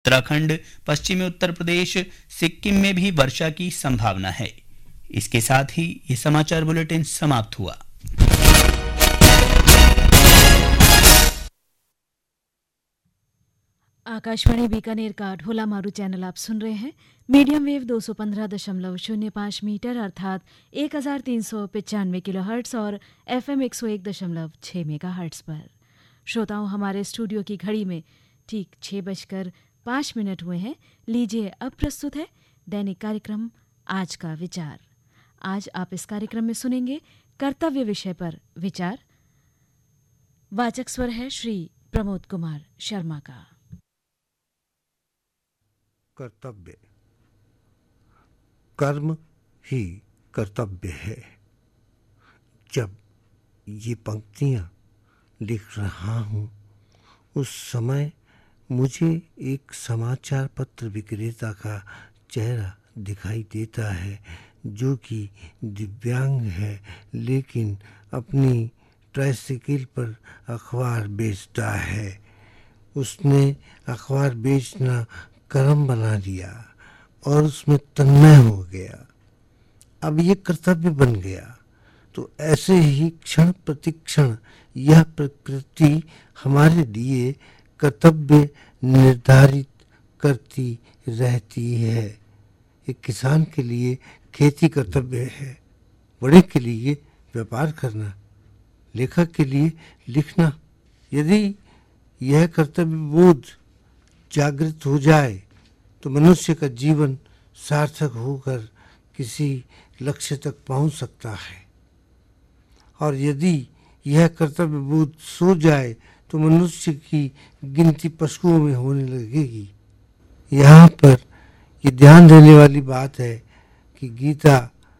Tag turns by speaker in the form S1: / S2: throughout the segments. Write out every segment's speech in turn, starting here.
S1: उत्तराखंड, पश्चिमी उत्तर प्रदेश, सिक्किम में भी वर्षा की संभावना है। इसके साथ ही ये समाचार बुलेटिन समाप्त हुआ।
S2: आकाशवाणी बीकानेर का ढोला मारू चैनल आप सुन रहे हैं। मीडियम वेव 215.05 मीटर अर्थात 1395 किलोहर्ट्ज़ और FM 101.6 मेगाहर्ट्ज़ पर। श्रोताओं, हमारे स्टूडियो की घड़ी में ठीक 6:05 हुए हैं। लीजिए, अब प्रस्तुत है दैनिक कार्यक्रम आज का विचार। आज आप इस कार्यक्रम में सुनेंगे कर्तव्य विषय पर विचार। वाचक स्वर है श्री प्रमोद कुमार शर्मा का।
S3: कर्तव्य, कर्म ही कर्तव्य है। जब ये पंक्तियां लिख रहा हूँ उस समय मुझे एक समाचार पत्र विक्रेता का चेहरा दिखाई देता है जो कि दिव्यांग है, लेकिन अपनी ट्राइसाइकिल पर अखबार बेचता है। उसने अखबार बेचना कर्म बना लिया और उसमें तन्मय हो गया। अब ये कर्तव्य बन गया। तो ऐसे ही क्षण प्रतिक्षण यह प्रकृति हमारे लिए कर्तव्य निर्धारित करती रहती है। एक किसान के लिए खेती कर्तव्य है, बड़े के लिए व्यापार करना, लेखक के लिए लिखना। यदि यह कर्तव्य बोध जागृत हो जाए तो मनुष्य का जीवन सार्थक होकर किसी लक्ष्य तक पहुंच सकता है, और यदि यह कर्तव्य बोध सो जाए तो मनुष्य की गिनती पशुओं में होने लगेगी। यहाँ पर ये ध्यान देने वाली बात है कि गीता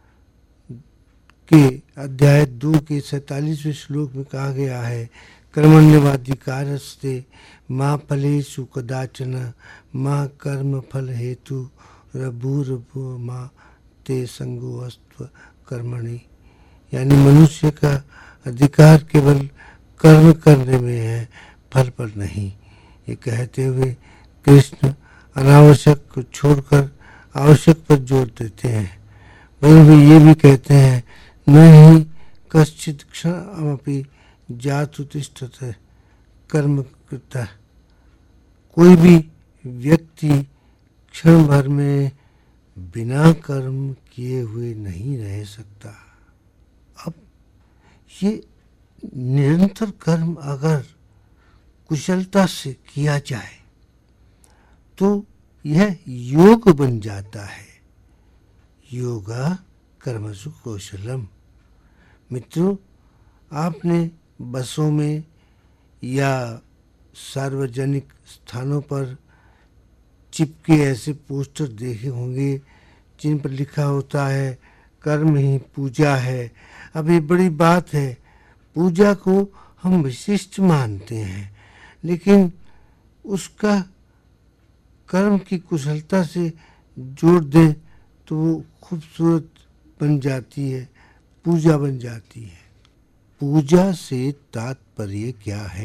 S3: के अध्याय 2 के 47वें श्लोक में कहा गया है, कर्मण्यवाधिकारस्ते मां फलेषु कदाचन मां कर्म फल हेतु रभूरभू मां ते संगोऽस्त्व कर्मणि। यानी मनुष्य का अधिकार केवल कर्म करने में है, फल पर नहीं। ये कहते हुए कृष्ण अनावश्यक को छोड़कर आवश्यक पर जोर देते हैं। वहीं वे ये भी कहते हैं, न ही कश्चित् क्षणमपि जातु तिष्ठते कर्म कृतः। कोई भी व्यक्ति क्षण भर में बिना कर्म किए हुए नहीं रह सकता। अब ये निरंतर कर्म अगर कुशलता से किया जाए तो यह योग बन जाता है। योगा कर्मसु कौशलम। मित्रों, आपने बसों में या सार्वजनिक स्थानों पर चिपके ऐसे पोस्टर देखे होंगे जिन पर लिखा होता है, कर्म ही पूजा है। अब ये बड़ी बात है, पूजा को हम विशिष्ट मानते हैं, लेकिन उसका कर्म की कुशलता से जोड़ दें तो वो खूबसूरत बन जाती है, पूजा बन जाती है। पूजा से तात्पर्य क्या है?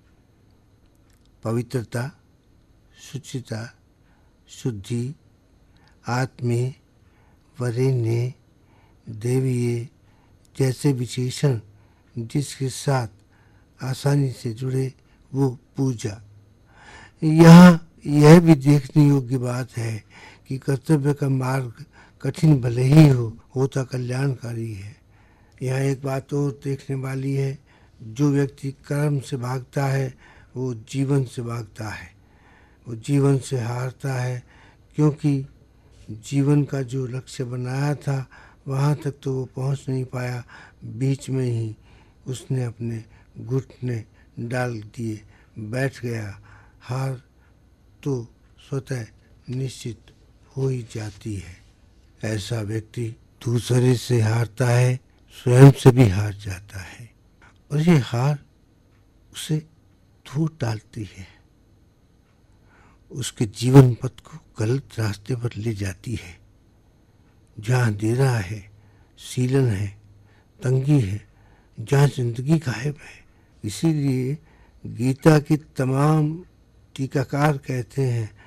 S3: पवित्रता, शुचिता, शुद्धि, आत्मीय, वरेण्य, देवीय जैसे विशेषण जिसके साथ आसानी से जुड़े वो पूजा। यहाँ यह भी देखने योग्य बात है कि कर्तव्य का मार्ग कठिन भले ही होता कल्याणकारी है। यहाँ एक बात और देखने वाली है, जो व्यक्ति कर्म से भागता है वो जीवन से भागता है, वो जीवन से हारता है, क्योंकि जीवन का जो लक्ष्य बनाया था वहाँ तक तो वो पहुँच नहीं पाया। बीच में ही उसने अपने घुटने डाल दिए, बैठ गया। हार तो स्वतः निश्चित हो ही जाती है। ऐसा व्यक्ति दूसरे से हारता है, स्वयं से भी हार जाता है, और ये हार उसे धो डालती है, उसके जीवन पथ को गलत रास्ते पर ले जाती है। जहाँ अंधेरा है, सीलन है, तंगी है, जहाँ जिंदगी गायब है। इसीलिए गीता के तमाम टीकाकार कहते हैं,